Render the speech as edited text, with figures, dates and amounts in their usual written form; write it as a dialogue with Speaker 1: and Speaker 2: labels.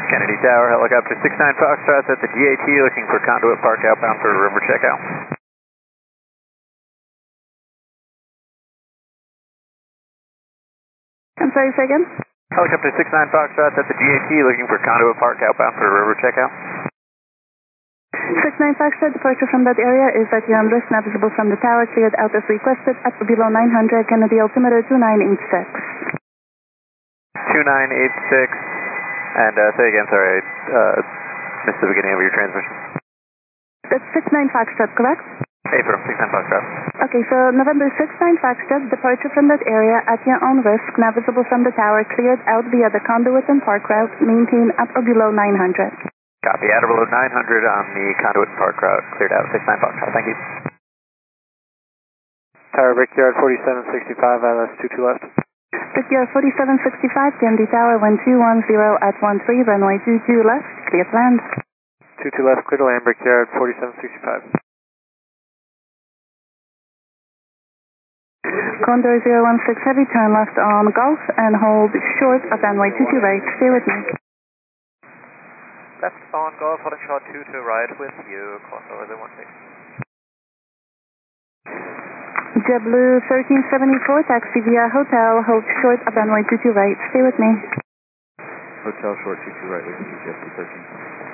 Speaker 1: Kennedy Tower, helicopter 69 Foxtrot at the GAT, looking for Conduit Park outbound for river checkout.
Speaker 2: I'm sorry, say again?
Speaker 1: Helicopter 69 Foxtrot at the GAT, looking for Conduit Park outbound for river checkout.
Speaker 2: 69 Foxtrot, departure from that area is at your own risk, not visible from the tower, cleared out as requested at below 900, Kennedy altimeter 2986.
Speaker 1: 2986, and say again, sorry, I missed the beginning of your transmission.
Speaker 2: That's 69 Foxtrot, correct?
Speaker 1: Affirm, 69 Foxtrot.
Speaker 2: Okay, so November 69 Foxtrot, departure from that area at your own risk, not visible from the tower, cleared out via the Conduit and Park route, maintain at or below 900.
Speaker 1: Copy, at or below 900 on the Conduit and Park route, cleared out, 69 Foxtrot, thank you.
Speaker 3: Tower Brickyard 4765, ILS 22 left.
Speaker 2: Brickyard 4765, KMD Tower 1210 at 13, runway 22 left, clear to land.
Speaker 3: 22 left, clear to land, Brickyard 4765.
Speaker 2: Condor 016 Heavy, turn left on Golf and hold short of runway 22 right. Stay with me.
Speaker 1: Left on Golf, holding short 22 right with you, Condor 016.
Speaker 2: JetBlue 1374, taxi via Hotel, hold short of runway 22 right. Stay with me.
Speaker 4: Hotel short 22 right, we can keep JetBlue 13.